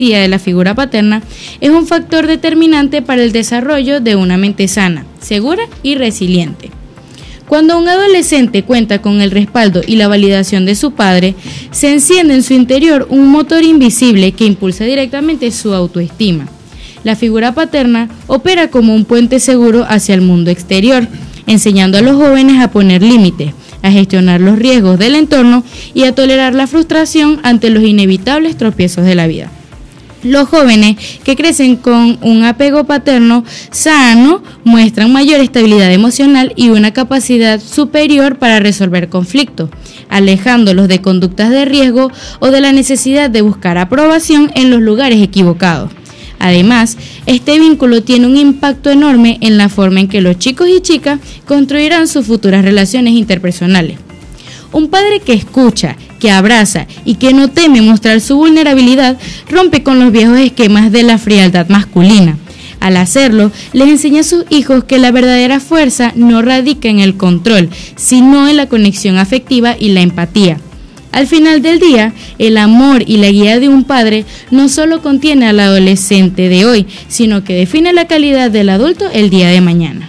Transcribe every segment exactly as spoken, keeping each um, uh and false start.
de la figura paterna es un factor determinante para el desarrollo de una mente sana, segura y resiliente. Cuando un adolescente cuenta con el respaldo y la validación de su padre, se enciende en su interior un motor invisible que impulsa directamente su autoestima. La figura paterna opera como un puente seguro hacia el mundo exterior, enseñando a los jóvenes a poner límites, a gestionar los riesgos del entorno y a tolerar la frustración ante los inevitables tropiezos de la vida. Los jóvenes que crecen con un apego paterno sano muestran mayor estabilidad emocional y una capacidad superior para resolver conflictos, alejándolos de conductas de riesgo o de la necesidad de buscar aprobación en los lugares equivocados. Además, este vínculo tiene un impacto enorme en la forma en que los chicos y chicas construirán sus futuras relaciones interpersonales. Un padre que escucha, que abraza y que no teme mostrar su vulnerabilidad rompe con los viejos esquemas de la frialdad masculina. Al hacerlo, les enseña a sus hijos que la verdadera fuerza no radica en el control, sino en la conexión afectiva y la empatía. Al final del día, el amor y la guía de un padre no solo contiene al adolescente de hoy, sino que define la calidad del adulto el día de mañana.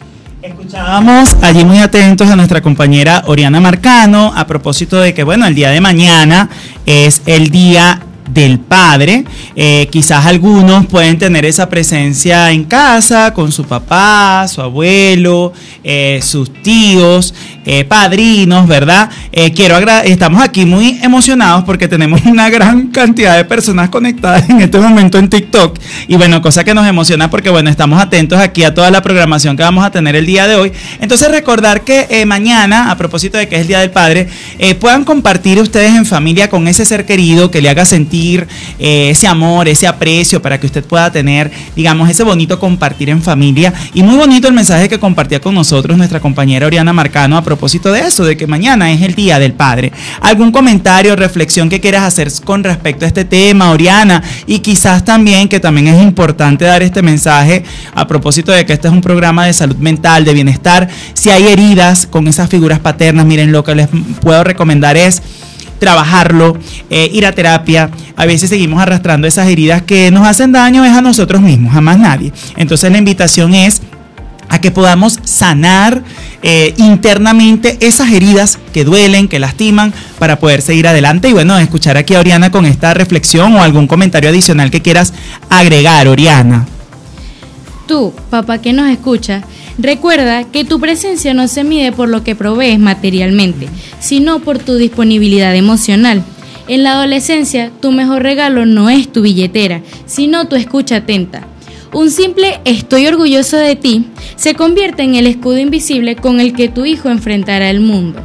Escuchábamos allí muy atentos a nuestra compañera Oriana Marcano a propósito de que, bueno, el día de mañana es el día del padre. Eh, quizás algunos pueden tener esa presencia en casa con su papá, su abuelo, eh, sus tíos, eh, padrinos, ¿verdad? Eh, quiero agra- estamos aquí muy emocionados porque tenemos una gran cantidad de personas conectadas en este momento en TikTok y bueno, cosa que nos emociona porque bueno, estamos atentos aquí a toda la programación que vamos a tener el día de hoy. Entonces recordar que eh, mañana, a propósito de que es el Día del Padre, eh, puedan compartir ustedes en familia con ese ser querido que le haga sentir Eh, ese amor, ese aprecio para que usted pueda tener, digamos, ese bonito compartir en familia. Y muy bonito el mensaje que compartía con nosotros nuestra compañera Oriana Marcano a propósito de eso, de que mañana es el Día del Padre. ¿Algún comentario, reflexión que quieras hacer con respecto a este tema, Oriana? Y quizás también, que también es importante dar este mensaje a propósito de que este es un programa de salud mental, de bienestar. Si hay heridas con esas figuras paternas, miren, lo que les puedo recomendar es trabajarlo, eh, ir a terapia. A veces seguimos arrastrando esas heridas que nos hacen daño es a nosotros mismos, jamás nadie. Entonces la invitación es a que podamos sanar eh, internamente esas heridas que duelen, que lastiman, para poder seguir adelante. Y bueno, escuchar aquí a Oriana con esta reflexión o algún comentario adicional que quieras agregar, Oriana. Tú, papá que nos escucha, recuerda que tu presencia no se mide por lo que provees materialmente, sino por tu disponibilidad emocional. En la adolescencia, tu mejor regalo no es tu billetera, sino tu escucha atenta. Un simple "estoy orgulloso de ti" se convierte en el escudo invisible con el que tu hijo enfrentará el mundo.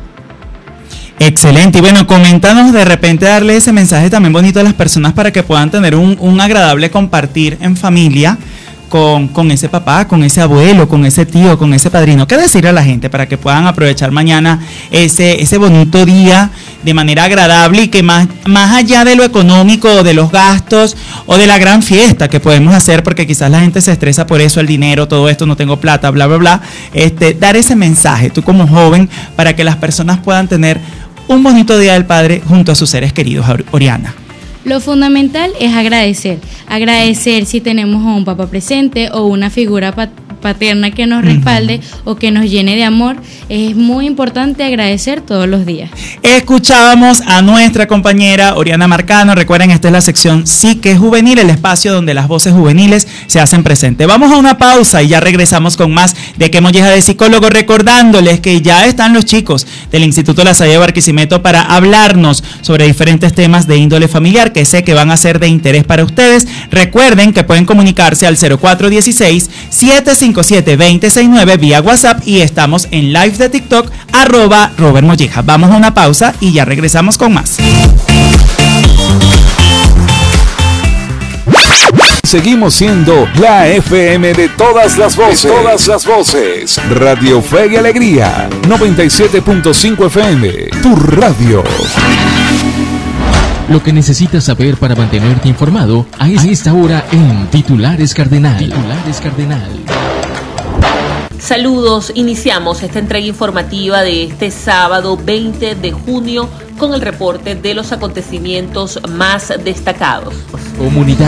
Excelente, y bueno, coméntanos de repente darle ese mensaje también bonito a las personas para que puedan tener un, un agradable compartir en familia Con, con ese papá, con ese abuelo, con ese tío, con ese padrino. ¿Qué decirle a la gente para que puedan aprovechar mañana ese, ese bonito día de manera agradable y que más, más allá de lo económico, de los gastos o de la gran fiesta que podemos hacer, porque quizás la gente se estresa por eso, el dinero, todo esto, no tengo plata, bla, bla, bla, este, dar ese mensaje, tú como joven, para que las personas puedan tener un bonito Día del Padre junto a sus seres queridos, Oriana? Lo fundamental es agradecer, agradecer si tenemos a un papá presente o una figura pat- paterna que nos respalde uh-huh. o que nos llene de amor. Es muy importante agradecer todos los días. Escuchábamos a nuestra compañera Oriana Marcano. Recuerden, esta es la sección Sí que es Juvenil, el espacio donde las voces juveniles se hacen presentes. Vamos a una pausa y ya regresamos con más de Qué Molleja de Psicólogo, recordándoles que ya están los chicos del Instituto La Salle de Barquisimeto para hablarnos sobre diferentes temas de índole familiar que sé que van a ser de interés para ustedes. Recuerden que pueden comunicarse al cero cuatro uno seis, siete cinco siete, dos cero seis nueve vía WhatsApp y estamos en live de TikTok, arroba Robert Molleja. Vamos a una pausa y ya regresamos con más. Seguimos siendo la F M de todas las voces. De todas las voces. Radio Fe y Alegría. noventa y siete punto cinco F M. Tu radio. Lo que necesitas saber para mantenerte informado a esta hora en Titulares Cardenal. Titulares Cardenal. Saludos, iniciamos esta entrega informativa de este sábado veinte de junio con el reporte de los acontecimientos más destacados. Comunidad